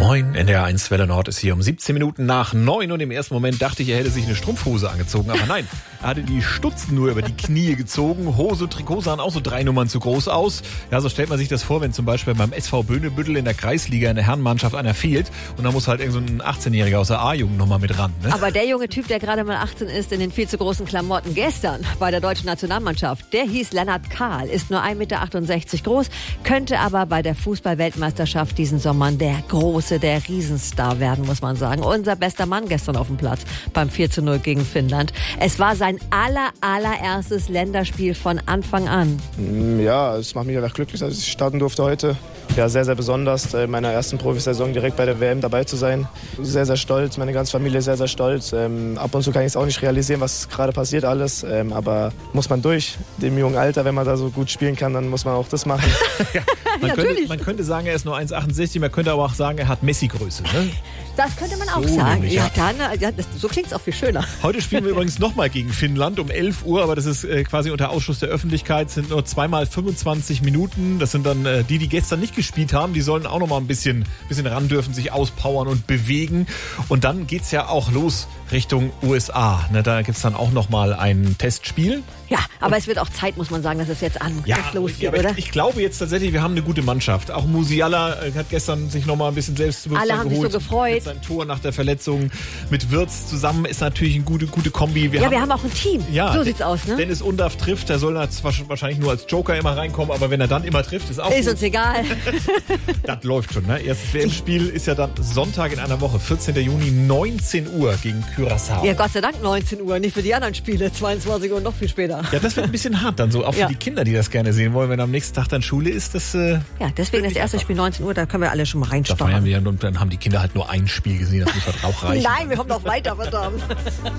Moin, NDR1 Welle Nord ist hier um 17 Minuten nach 9 und im ersten Moment dachte ich, er hätte sich eine Strumpfhose angezogen, aber nein, er hatte die Stutzen nur über die Knie gezogen, Hose, Trikot sahen auch so 3 Nummern zu groß aus. Ja, so stellt man sich das vor, wenn zum Beispiel beim SV Böhnebüttel in der Kreisliga in der Herrenmannschaft einer fehlt und da muss halt irgend so ein 18-Jähriger aus der A-Jugend nochmal mit ran. Ne? Aber der junge Typ, der gerade mal 18 ist, in den viel zu großen Klamotten gestern bei der deutschen Nationalmannschaft, der hieß Lennart Kahl, ist nur 1,68 Meter groß, könnte aber bei der Fußball-Weltmeisterschaft diesen Sommer der große, der Riesenstar werden, muss man sagen. Unser bester Mann gestern auf dem Platz beim 4:0 gegen Finnland. Es war sein allererstes Länderspiel von Anfang an. Ja, es macht mich einfach glücklich, dass ich starten durfte heute. Ja, sehr, sehr besonders, in meiner ersten Profisaison direkt bei der WM dabei zu sein. Sehr, sehr stolz, meine ganze Familie ist sehr, sehr stolz. Ab und zu kann ich es auch nicht realisieren, was gerade passiert alles, aber muss man durch. Im jungen Alter, wenn man da so gut spielen kann, dann muss man auch das machen. Ja, man könnte sagen, er ist nur 1,68, man könnte aber auch sagen, er hat Messi-Größe. Ne? Das könnte man auch sagen. Nämlich, ja, dann, so klingt es auch viel schöner. Heute spielen wir übrigens nochmal gegen Finnland um 11 Uhr, aber das ist quasi unter Ausschluss der Öffentlichkeit, sind nur 2x 25 Minuten. Das sind dann die gestern nicht gespielt haben, die sollen auch noch mal ein bisschen ran dürfen, sich auspowern und bewegen. Und dann geht's ja auch los Richtung USA. Ne, da gibt's dann auch noch mal ein Testspiel. Ja, aber es wird auch Zeit, muss man sagen, dass es jetzt losgeht, oder? Ich glaube jetzt tatsächlich, wir haben eine gute Mannschaft. Auch Musiala hat gestern sich noch mal ein bisschen Selbstbewusstsein geholt. Alle haben sich so gefreut. Mit seinem Tor nach der Verletzung mit Wirtz zusammen ist natürlich eine gute Kombi. Wir haben auch ein Team. Ja, so sieht's aus, ne? Dennis Undaff trifft, der soll wahrscheinlich nur als Joker immer reinkommen, aber wenn er dann immer trifft, ist auch Ist gut. uns egal. Das läuft schon, ne? Erstes WM-Spiel ist ja dann Sonntag in einer Woche, 14. Juni, 19 Uhr gegen Curaçao. Ja, Gott sei Dank 19 Uhr, nicht für die anderen Spiele, 22 Uhr noch viel später. Ja, das wird ein bisschen hart dann so, auch für die Kinder, die das gerne sehen wollen, wenn am nächsten Tag dann Schule ist. Das, ja, deswegen das erste Spiel 19 Uhr, da können wir alle schon mal Da reinstarten. feiern wir und dann haben die Kinder halt nur ein Spiel gesehen, das muss halt auch reichen. Nein, wir haben noch weiter, verdammt.